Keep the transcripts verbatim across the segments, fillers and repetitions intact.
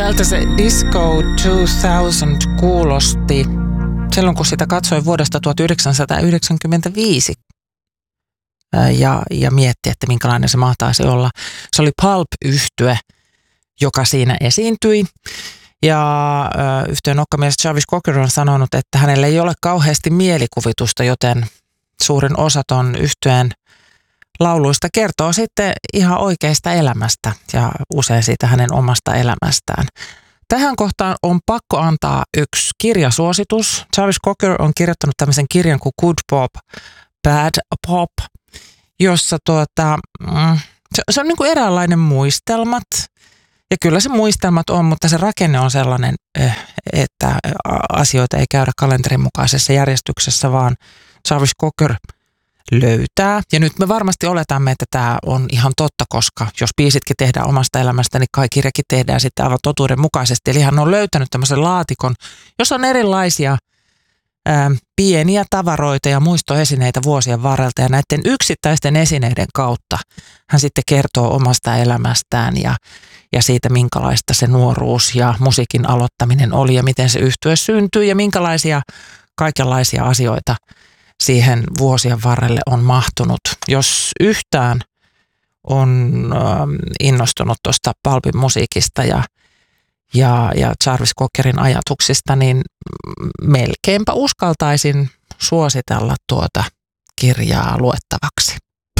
Tältä se Disco kaksituhatta kuulosti silloin, kun sitä katsoin vuodesta tuhatyhdeksänsataayhdeksänkymmentäviisi ja, ja mietti, että minkälainen se mahtaisi olla. Se oli Pulp-yhtye, joka siinä esiintyi. Ja äh, yhtyeen nokkamies Jarvis Cocker on sanonut, että hänellä ei ole kauheasti mielikuvitusta, joten suurin osa ton yhtyeen lauluista kertoo sitten ihan oikeasta elämästä ja usein siitä hänen omasta elämästään. Tähän kohtaan on pakko antaa yksi kirjasuositus. Jarvis Cocker on kirjoittanut tämmöisen kirjan kuin Good Pop, Bad Pop, jossa tuota, mm, se, se on niin kuin eräänlainen muistelmat. Ja kyllä se muistelmat on, mutta se rakenne on sellainen, että asioita ei käydä kalenterin mukaisessa järjestyksessä, vaan Jarvis Cocker löytää. Ja nyt me varmasti oletamme, että tämä on ihan totta, koska jos biisitkin tehdään omasta elämästä, niin kai kirjakin tehdään sitten aivan totuuden mukaisesti. Eli hän on löytänyt tämmöisen laatikon, jossa on erilaisia ää, pieniä tavaroita ja muistoesineitä vuosien varrelta. Ja näiden yksittäisten esineiden kautta hän sitten kertoo omasta elämästään ja, ja siitä, minkälaista se nuoruus ja musiikin aloittaminen oli ja miten se yhtye syntyi ja minkälaisia kaikenlaisia asioita siihen vuosien varrelle on mahtunut. Jos yhtään on innostunut tuosta Pulpin musiikista ja, ja, ja Jarvis Cockerin ajatuksista, niin melkeinpä uskaltaisin suositella tuota kirjaa luettavaksi.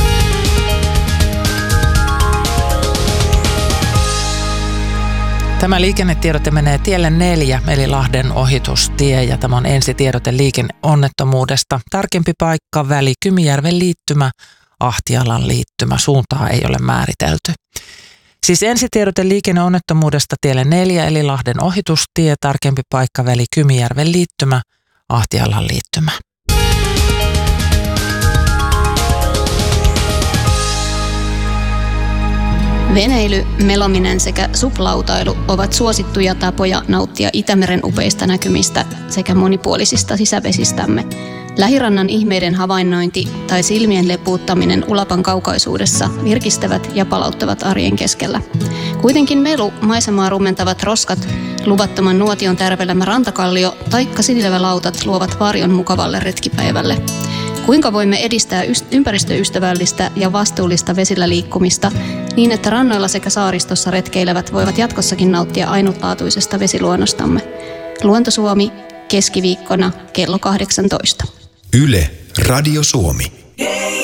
Tämä liikennetiedote menee tielle neljä, eli Lahden ohitustie, ja tämä on ensitiedote liikenneonnettomuudesta. Tarkempi paikka, väli Kymijärven liittymä, Ahtialan liittymä. Suuntaa ei ole määritelty. Siis ensitiedote liikenneonnettomuudesta tielle neljä, eli Lahden ohitustie, tarkempi paikka, väli Kymijärven liittymä, Ahtialan liittymä. Veneily, melominen sekä suplautailu ovat suosittuja tapoja nauttia Itämeren upeista näkymistä sekä monipuolisista sisävesistämme. Lähirannan ihmeiden havainnointi tai silmien lepuuttaminen Ulapan kaukaisuudessa virkistävät ja palauttavat arjen keskellä. Kuitenkin melu, maisemaa rumentavat roskat, luvattoman nuotion tärvelemä rantakallio taikka sinilevälautat luovat varjon mukavalle retkipäivälle. Kuinka voimme edistää ympäristöystävällistä ja vastuullista vesillä liikkumista niin, että rannoilla sekä saaristossa retkeilevät voivat jatkossakin nauttia ainutlaatuisesta vesiluonnostamme? Luonto Suomi, keskiviikkona kello kahdeksantoista. Yle, Radio Suomi.